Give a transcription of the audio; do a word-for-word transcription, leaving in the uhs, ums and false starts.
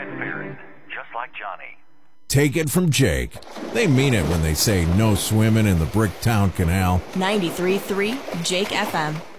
transparent, just like Johnny. Take it from Jake. They mean it when they say no swimming in the Bricktown Canal. ninety-three point three Jake F M.